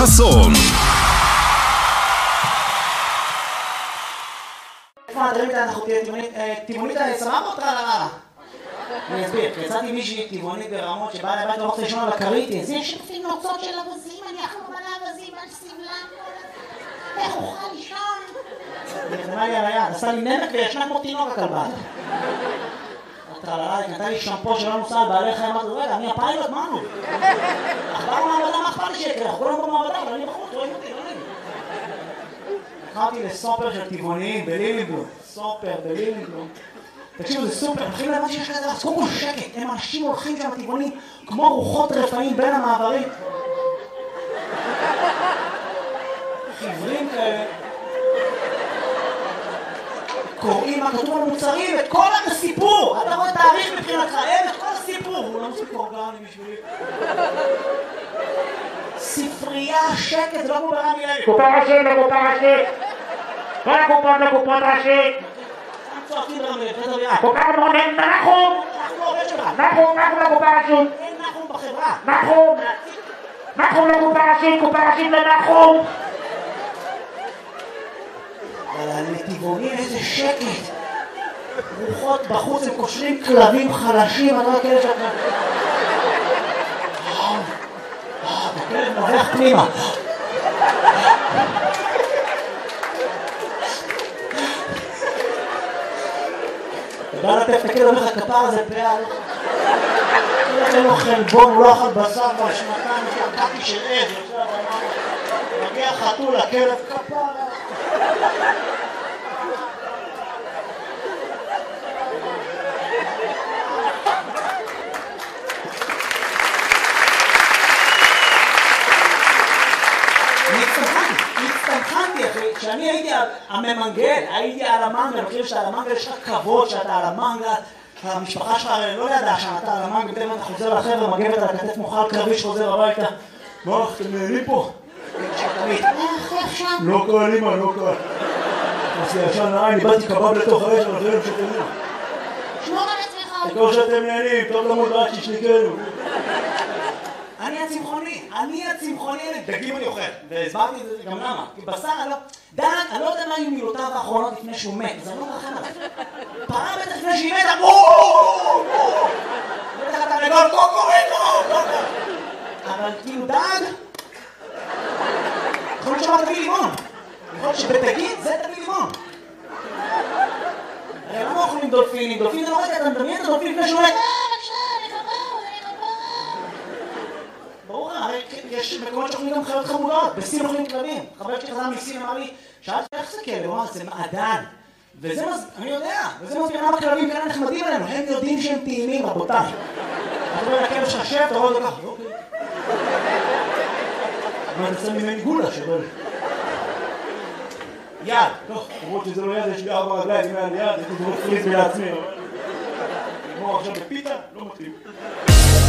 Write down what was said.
חסון. איפה הדברים כאלה אנחנו טבעונית סבבה אותך על הרעה? אני אסביר, יצאתי מישהי טבעונית ברמות שבאה לבית לא רוצה לישון על הכרית. זה שופים נוצות של אבזים, אני אכלו מלא אבזים על סבלם. איך אוכל לישון? היא נתנה לי על היד, עשה לי נמק וישנה כמו תינוק הכלבה. הטרללה, היא נתנה לי שמפו שלא נוסע על בעלי חיים, אמרתי, רגע, אני הפיילוט, מה נו? עברנו מעבדה, מה אכפת לי שיקרה? אנחנו כולם במעבדה, אבל אני בחוץ, רואים אותי, לא נעים. נכנסתי לסופר של טבעוניים בלילינבלום. סופר בלילינבלום. תקשיבו, זה סופר, מתחילים להבין שיש כזה, אז קודם כל שקט, הם אנשים הולכים שם טבעונים כמו רוחות רפאים בין המעברים. חברים כאלה. קוראים מה כתוב על מוצרים, את כל הסיפור. אתה רואה תאריך מבחינתך, אין את כל הסיפור. הוא לא מספיק אורגני בשבילי. ספרייה, שקט, זה לא כמו ברמי לוי. קופה ראשית לקופה ראשית. כל הקופות לקופות ראשית. צועקים ברמי לוי, זה דרייה. קופה מונן, נחום. אנחנו לא עובד שלך. נחום לקופה ראשית. אין נחום בחברה. נחום לקופה ראשית, קופה ראשית לנחום. אבל הנתיבונים איזה שקט. רוחות בחוץ, הם קושרים כלבים חלשים, אני לא כאלה שאתה... הכלב נובח פנימה. אתה בא לטף את הכלב, אומר לך כפר הזה פעל. אין לו חלבון, הוא לא אכל בשר בשנתיים, שהקקי של עז, מגיע חתול, הכלב כפר. הצטמחנתי אחי, כשאני הייתי הממנגל, הייתי על המנגל, אני חושב שאתה על המנגל, יש לך כבוד שאתה על המנגל, המשפחה שלך לא ידעה שאתה על המנגל, פתאום אתה חוזר לחבר'ה, מגבת על הכתף מוכל קרבי שחוזר הביתה. מה, אתם נהנים פה? לא קל, אמא, לא קל. עושה ישן נעי, איבדתי קבב לתוך האש, אבל אחרים שתהנים. שמור על עצמך. תקור שאתם נהנים, טוב למות רק שישניקנו. אני הצמחוני, דגים אני אוכל, והסברתי את זה גם למה, כי בשר אני לא יודע מה היו מילותיו האחרונות לפני שהוא מת, אז אני לא מרחם עליו. פרה בטח לפני שהיא מתה, בטח אתה לגול קוקוריטו, אבל כאילו דג, יכול להיות שמה תביא לימון, יכול להיות שבתגיד זה תביא לימון. הרי למה אוכלים דולפינים? דולפין זה לא רגע, אתה מדמיין את הדולפין לפני שהוא מת. ברור, הרי יש מקומות שאוכלים גם חיות חמודות, בסין אוכלים כלבים. חבר שלי חזר מסין אמר לי, שאלתי איך זה כלב? הוא אמר, זה מעדן. וזה אני יודע, וזה מסביר למה כלבים כאלה נחמדים עלינו, הם יודעים שהם טעימים, רבותיי. אתה רואה לכלב שחשב, אתה רואה את זה ככה, אוקיי. אבל אתה שם ממני גולה שבל. יד, טוב, למרות שזה לא יד, יש לי 4 רגליים, אם היה לי יד, הייתי דורך פריז לעצמי, אבל... כמו עכשיו בפיתה, לא מתאים.